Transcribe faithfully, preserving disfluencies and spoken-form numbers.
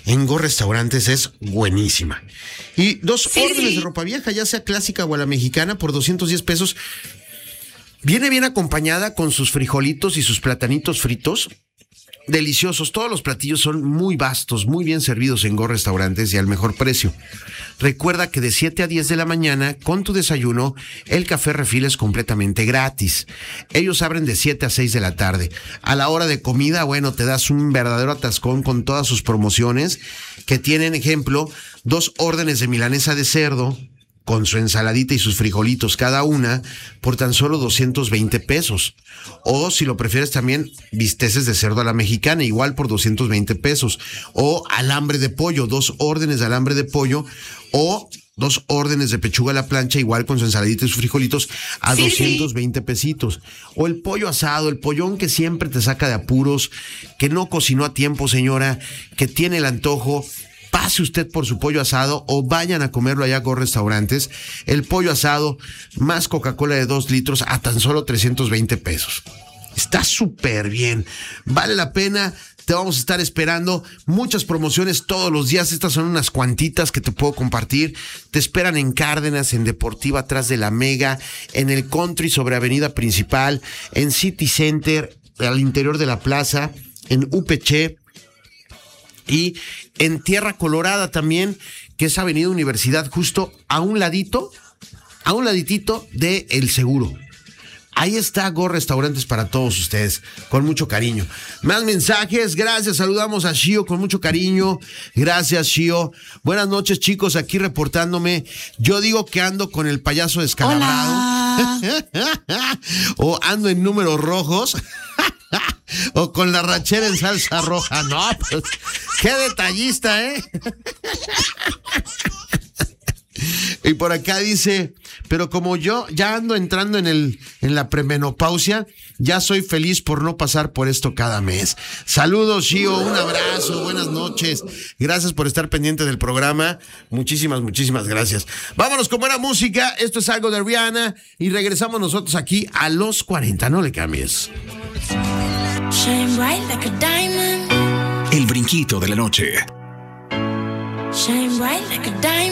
en Go Restaurantes es buenísima. Y dos Sí. órdenes de ropa vieja, ya sea clásica o a la mexicana, por doscientos diez pesos. Viene bien acompañada con sus frijolitos y sus platanitos fritos. Deliciosos, todos los platillos son muy vastos, muy bien servidos en Go Restaurantes y al mejor precio. Recuerda que de siete a diez de la mañana, con tu desayuno, el café refil es completamente gratis. Ellos abren de siete a seis de la tarde. A la hora de comida, bueno, te das un verdadero atascón con todas sus promociones que tienen, ejemplo, dos órdenes de milanesa de cerdo con su ensaladita y sus frijolitos cada una por tan solo doscientos veinte pesos. O si lo prefieres también, bisteces de cerdo a la mexicana, igual por doscientos veinte pesos. O alambre de pollo, dos órdenes de alambre de pollo. O dos órdenes de pechuga a la plancha, igual con su ensaladita y sus frijolitos, a Sí. doscientos veinte pesitos. O el pollo asado, el pollón que siempre te saca de apuros, que no cocinó a tiempo, señora, que tiene el antojo. Pase usted por su pollo asado o vayan a comerlo allá a Go Restaurantes. El pollo asado más Coca-Cola de dos litros a tan solo trescientos veinte pesos. Está súper bien. Vale la pena. Te vamos a estar esperando. Muchas promociones todos los días. Estas son unas cuantitas que te puedo compartir. Te esperan en Cárdenas, en Deportiva, atrás de la Mega, en el Country sobre Avenida Principal, en City Center, al interior de la plaza, en U P C. Y en Tierra Colorada también, que es Avenida Universidad, justo a un ladito, a un laditito de El Seguro. Ahí está Go Restaurantes para todos ustedes, con mucho cariño. Más mensajes, gracias, saludamos a Shio con mucho cariño. Gracias, Shio. Buenas noches, chicos, aquí reportándome. Yo digo que ando con el payaso descalabrado. O ando en números rojos. O con la rachera en salsa roja. No, pues, qué detallista, ¿eh? Y por acá dice, pero como yo ya ando entrando en el en la premenopausia, ya soy feliz por no pasar por esto cada mes. Saludos, Shio, un abrazo, buenas noches. Gracias por estar pendiente del programa. Muchísimas, muchísimas gracias. Vámonos con buena música. Esto es algo de Rihanna y regresamos nosotros aquí a los cuarenta. No le cambies. Shine bright like a diamond. El brinquito de la noche. Shine bright like a diamond.